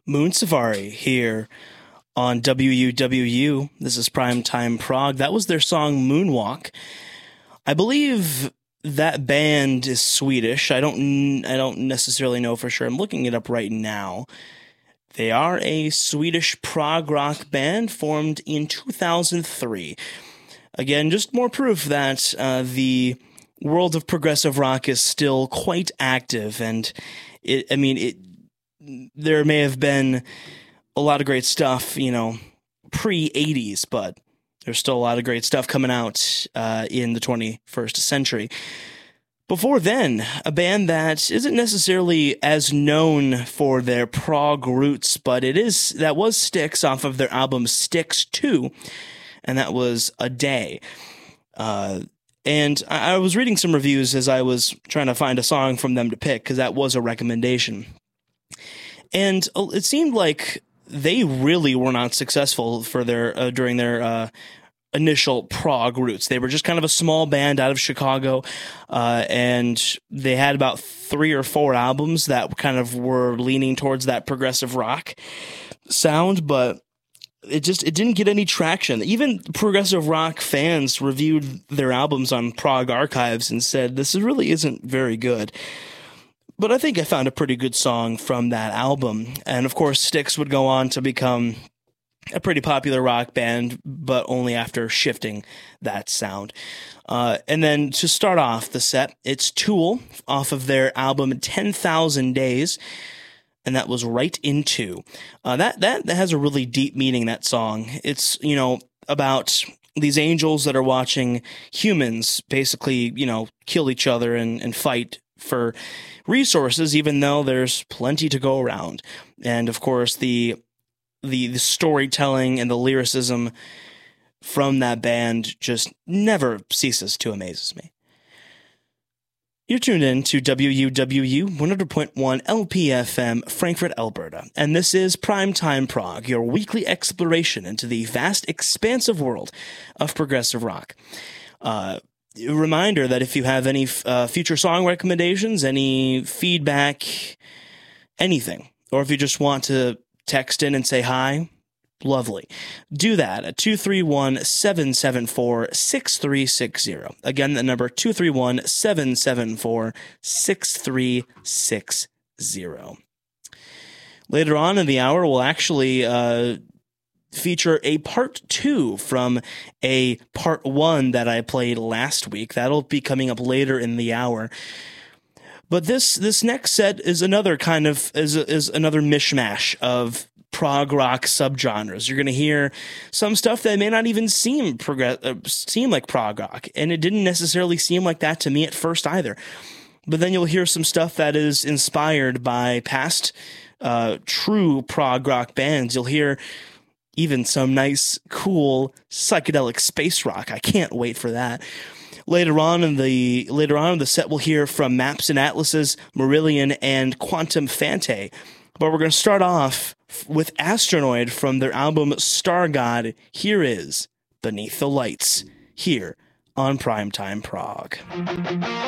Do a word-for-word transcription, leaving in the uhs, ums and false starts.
Moon Safari here on W U W U. This is Primetime Prague. That was their song Moonwalk. I believe that band is Swedish. I don't I don't necessarily know for sure. I'm looking it up right now. They are a Swedish prog rock band formed in two thousand three. Again, just more proof that uh, the world of progressive rock is still quite active, and it, I mean, it. There may have been a lot of great stuff, you know, pre-eighties, but there's still a lot of great stuff coming out uh, in the twenty-first century. Before then, a band that isn't necessarily as known for their prog roots, but it is that was Styx off of their album Styx two, and that was A Day. Uh, and I, I was reading some reviews as I was trying to find a song from them to pick, because that was a recommendation. And it seemed like they really were not successful for their uh, during their uh, initial prog roots. They were just kind of a small band out of Chicago, uh, and they had about three or four albums that kind of were leaning towards that progressive rock sound, but it just it didn't get any traction. Even progressive rock fans reviewed their albums on Prog Archives and said, this really isn't very good. But I think I found a pretty good song from that album. And of course, Styx would go on to become a pretty popular rock band, but only after shifting that sound. Uh, and then to start off the set, it's Tool off of their album ten thousand Days. And that was Right Into. Uh, that, that, that has a really deep meaning, that song. It's, you know, about these angels that are watching humans basically, you know, kill each other and, and fight for resources, even though there's plenty to go around. And of course, the, the the storytelling and the lyricism from that band just never ceases to amaze me. You're tuned in to W U W U one hundred point one L P F M, Frankfurt, Alberta, and this is Primetime Prague, your weekly exploration into the vast, expansive world of progressive rock. Uh, A reminder that if you have any uh, future song recommendations, any feedback, anything, or if you just want to text in and say hi, lovely. Do that at two three one, seven seven four, six three six zero. Again, the number two three one, seven seven four, six three six zero. Later on in the hour, we'll actually uh, feature a part two from a part one that I played last week. That'll be coming up later in the hour. But this this next set is another kind of is is another mishmash of prog rock subgenres. You're going to hear some stuff that may not even seem progress uh, seem like prog rock, and it didn't necessarily seem like that to me at first either. But then you'll hear some stuff that is inspired by past uh, true prog rock bands. You'll hear even some nice, cool psychedelic space rock. I can't wait for that. Later on in the later on in the set, we'll hear from Maps and Atlases, Marillion, and Quantum Fante. But we're going to start off with Astronoid from their album Star God. Here is Beneath the Lights, here on Primetime Prague.